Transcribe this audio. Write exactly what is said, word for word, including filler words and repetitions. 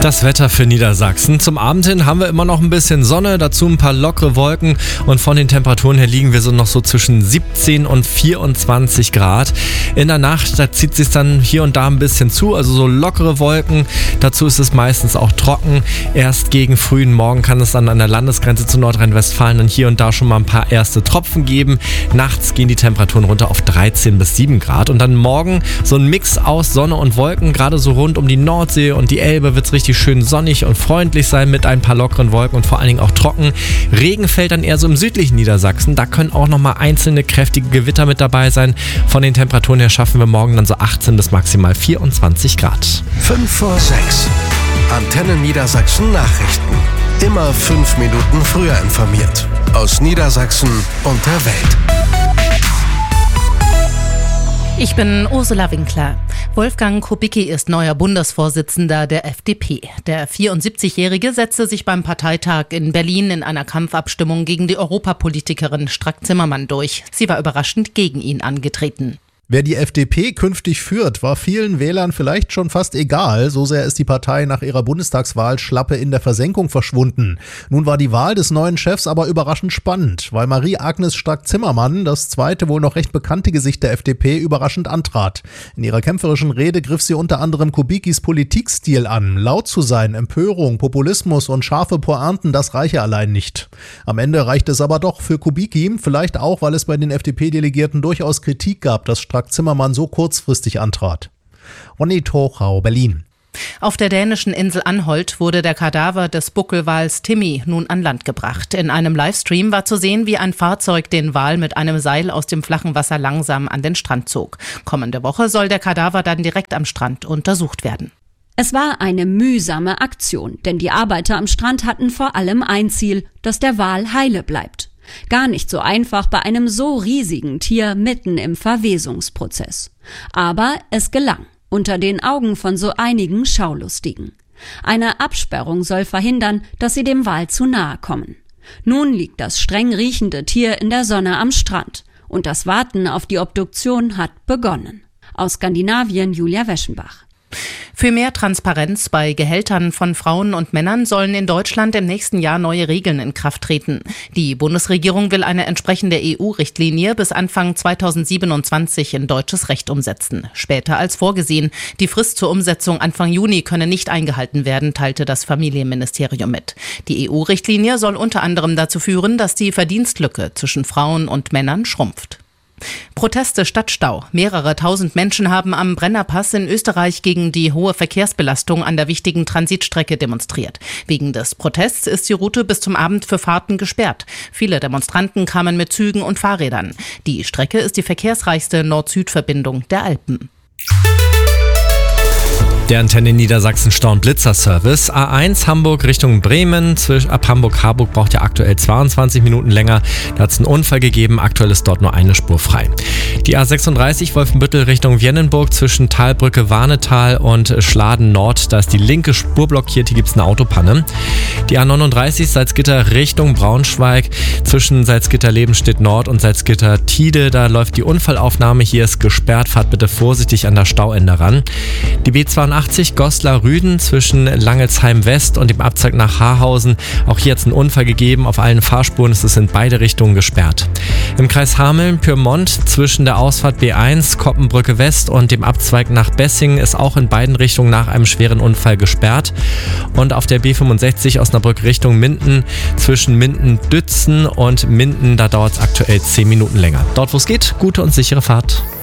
Das Wetter für Niedersachsen. Zum Abend hin haben wir immer noch ein bisschen Sonne, dazu ein paar lockere Wolken und von den Temperaturen her liegen wir so noch so zwischen siebzehn und vierundzwanzig Grad. In der Nacht, da zieht es sich dann hier und da ein bisschen zu, also so lockere Wolken. Dazu ist es meistens auch trocken. Erst gegen frühen Morgen kann es dann an der Landesgrenze zu Nordrhein-Westfalen dann hier und da schon mal ein paar erste Tropfen geben. Nachts gehen die Temperaturen runter auf dreizehn bis sieben Grad und dann morgen so ein Mix aus Sonne und Wolken, gerade so rund um die Nordsee und die Elbe wird es richtig schön sonnig und freundlich sein mit ein paar lockeren Wolken und vor allen Dingen auch trocken. Regen fällt dann eher so im südlichen Niedersachsen. Da können auch nochmal einzelne kräftige Gewitter mit dabei sein. Von den Temperaturen her schaffen wir morgen dann so achtzehn bis maximal vierundzwanzig Grad. fünf vor sechs. Antenne Niedersachsen Nachrichten. Immer fünf Minuten früher informiert. Aus Niedersachsen und der Welt. Ich bin Ursula Winkler. Wolfgang Kubicki ist neuer Bundesvorsitzender der F D P. Der vierundsiebzigjährige setzte sich beim Parteitag in Berlin in einer Kampfabstimmung gegen die Europapolitikerin Strack-Zimmermann durch. Sie war überraschend gegen ihn angetreten. Wer die F D P künftig führt, war vielen Wählern vielleicht schon fast egal. So sehr ist die Partei nach ihrer Bundestagswahl schlappe in der Versenkung verschwunden. Nun war die Wahl des neuen Chefs aber überraschend spannend, weil Marie-Agnes Strack-Zimmermann, das zweite wohl noch recht bekannte Gesicht der F D P, überraschend antrat. In ihrer kämpferischen Rede griff sie unter anderem Kubickis Politikstil an. Laut zu sein, Empörung, Populismus und scharfe Pointen, das reiche allein nicht. Am Ende reichte es aber doch für Kubicki, vielleicht auch, weil es bei den F D P-Delegierten durchaus Kritik gab, dass Strack-Zimmermann so kurzfristig antrat. Ronny Tochau, Berlin. Auf der dänischen Insel Anholt wurde der Kadaver des Buckelwals Timmy nun an Land gebracht. In einem Livestream war zu sehen, wie ein Fahrzeug den Wal mit einem Seil aus dem flachen Wasser langsam an den Strand zog. Kommende Woche soll der Kadaver dann direkt am Strand untersucht werden. Es war eine mühsame Aktion, denn die Arbeiter am Strand hatten vor allem ein Ziel, dass der Wal heile bleibt. Gar nicht so einfach bei einem so riesigen Tier mitten im Verwesungsprozess. Aber es gelang, unter den Augen von so einigen Schaulustigen. Eine Absperrung soll verhindern, dass sie dem Wal zu nahe kommen. Nun liegt das streng riechende Tier in der Sonne am Strand und das Warten auf die Obduktion hat begonnen. Aus Skandinavien Julia Weschenbach. Für mehr Transparenz bei Gehältern von Frauen und Männern sollen in Deutschland im nächsten Jahr neue Regeln in Kraft treten. Die Bundesregierung will eine entsprechende E U-Richtlinie bis Anfang zweitausendsiebenundzwanzig in deutsches Recht umsetzen. Später als vorgesehen. Die Frist zur Umsetzung Anfang Juni könne nicht eingehalten werden, teilte das Familienministerium mit. Die E U-Richtlinie soll unter anderem dazu führen, dass die Verdienstlücke zwischen Frauen und Männern schrumpft. Proteste statt Stau. Mehrere tausend Menschen haben am Brennerpass in Österreich gegen die hohe Verkehrsbelastung an der wichtigen Transitstrecke demonstriert. Wegen des Protests ist die Route bis zum Abend für Fahrten gesperrt. Viele Demonstranten kamen mit Zügen und Fahrrädern. Die Strecke ist die verkehrsreichste Nord-Süd-Verbindung der Alpen. Der Antenne Niedersachsen Stau- und Blitzer-Service. A eins Hamburg Richtung Bremen. Ab Hamburg-Harburg braucht ihr aktuell zweiundzwanzig Minuten länger. Da hat es einen Unfall gegeben. Aktuell ist dort nur eine Spur frei. Die A sechsunddreißig Wolfenbüttel Richtung Viennenburg zwischen Talbrücke Warnetal und Schladen Nord. Da ist die linke Spur blockiert. Hier gibt es eine Autopanne. Die A neununddreißig Salzgitter Richtung Braunschweig zwischen Salzgitter-Lebenstedt Nord und Salzgitter-Tide. Da läuft die Unfallaufnahme. Hier ist gesperrt. Fahrt bitte vorsichtig an das Stauende ran. Die B zweiundachtzig Goslar-Rüden zwischen Langelsheim West und dem Abzweig nach Haarhausen. Auch hier hat es einen Unfall gegeben. Auf allen Fahrspuren ist es in beide Richtungen gesperrt. Im Kreis Hameln-Pyrmont zwischen der Ausfahrt B eins Koppenbrücke West und dem Abzweig nach Bessingen ist auch in beiden Richtungen nach einem schweren Unfall gesperrt. Und auf der B fünfundsechzig Osnabrück Richtung Minden zwischen Minden-Dützen und Minden, da dauert es aktuell zehn Minuten länger. Dort, wo es geht, gute und sichere Fahrt.